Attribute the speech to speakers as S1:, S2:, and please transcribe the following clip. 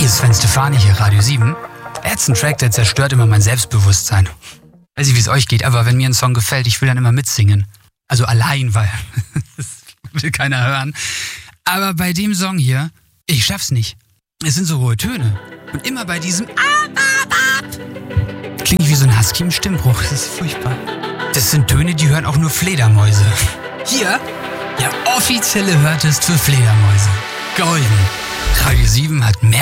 S1: Hey, Sven Stefani hier, Radio 7. Er ist ein Track, der zerstört immer mein Selbstbewusstsein. Weiß nicht, wie es euch geht, aber wenn mir ein Song gefällt, ich will dann immer mitsingen. Also allein, weil das will keiner hören. Aber bei dem Song hier, ich schaff's nicht. Es sind so hohe Töne. Und immer bei diesem klinge ich wie so ein Husky im Stimmbruch. Das ist furchtbar. Das sind Töne, die hören auch nur Fledermäuse. Hier, der offizielle Hörtest für Fledermäuse. Golden. Radio 7 hat mehr